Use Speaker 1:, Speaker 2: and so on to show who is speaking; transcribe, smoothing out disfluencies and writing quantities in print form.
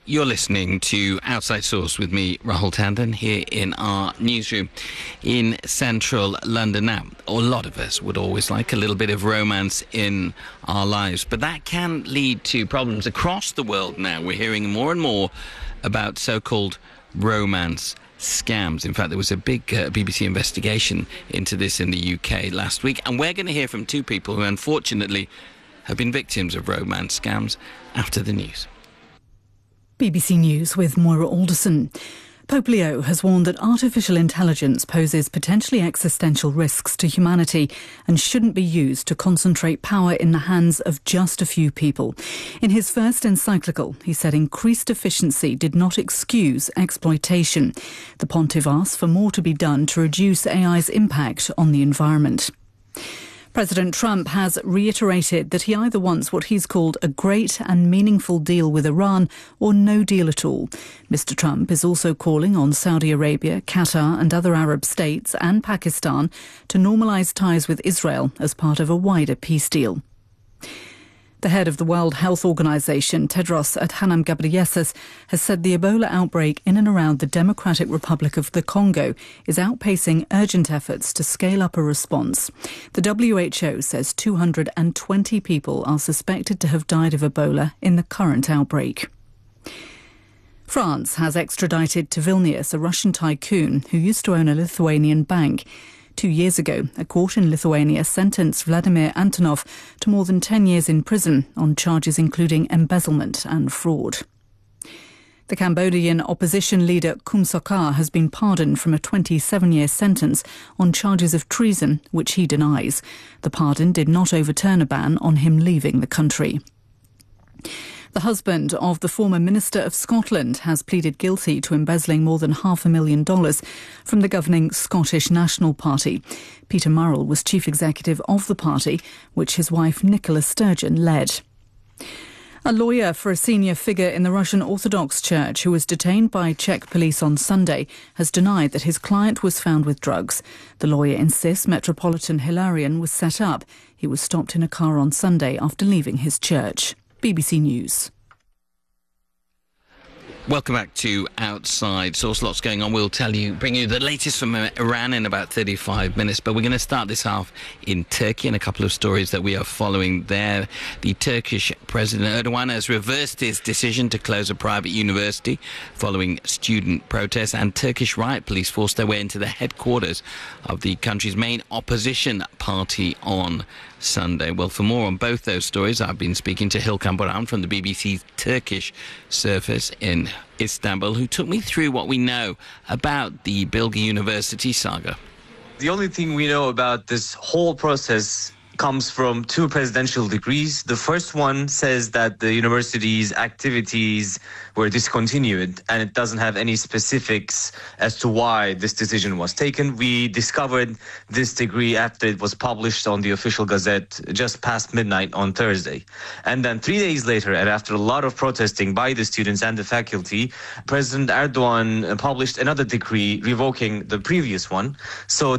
Speaker 1: You're listening to Outside Source with me, Rahul Tandon, here in our newsroom in central London. Now, a lot of us would always like a little bit of romance in our lives, but that can lead to problems across the world now. We're hearing more and more about so-called romance scams. In fact, there was a big BBC investigation into this in the UK last week, and we're going to hear from two people who unfortunately have been victims of romance scams after the news.
Speaker 2: BBC News with Moira Alderson. Pope Leo has warned that artificial intelligence poses potentially existential risks to humanity and shouldn't be used to concentrate power in the hands of just a few people. In his first encyclical, he said increased efficiency did not excuse exploitation. The pontiff asked for more to be done to reduce AI's impact on the environment. President Trump has reiterated that he either wants what he's called a great and meaningful deal with Iran or no deal at all. Mr. Trump is also calling on Saudi Arabia, Qatar and other Arab states and Pakistan to normalise ties with Israel as part of a wider peace deal. The head of the World Health Organization, Tedros Adhanom Ghebreyesus, has said the Ebola outbreak in and around the Democratic Republic of the Congo is outpacing urgent efforts to scale up a response. The WHO says 220 people are suspected to have died of Ebola in the current outbreak. France has extradited to Vilnius a Russian tycoon who used to own a Lithuanian bank. 2 years ago, a court in Lithuania sentenced Vladimir Antonov to more than 10 years in prison on charges including embezzlement and fraud. The Cambodian opposition leader Kum Sokha has been pardoned from a 27-year sentence on charges of treason, which he denies. The pardon did not overturn a ban on him leaving the country. The husband of the former Minister of Scotland has pleaded guilty to embezzling more than $500,000 from the governing Scottish National Party. Peter Murrell was chief executive of the party, which his wife Nicola Sturgeon led. A lawyer for a senior figure in the Russian Orthodox Church who was detained by Czech police on Sunday has denied that his client was found with drugs. The lawyer insists Metropolitan Hilarion was set up. He was stopped in a car on Sunday after leaving his church. BBC News.
Speaker 1: Welcome back to Outside Source. Lots going on. We'll bring you the latest from Iran in about 35 minutes. But we're going to start this half in Turkey and a couple of stories that we are following there. The Turkish President Erdogan has reversed his decision to close a private university following student protests, and Turkish riot police forced their way into the headquarters of the country's main opposition party on Sunday. Well, for more on both those stories, I've been speaking to Hilkan Boran from the BBC's Turkish service in Istanbul, who took me through what we know about the Bilgi University saga.
Speaker 3: The only thing we know about this whole process comes from two presidential decrees. The first one says that the university's activities were discontinued, and it doesn't have any specifics as to why this decision was taken. We discovered this decree after it was published on the official gazette just past midnight on Thursday. And then 3 days later, and after a lot of protesting by the students and the faculty, President Erdogan published another decree revoking the previous one. So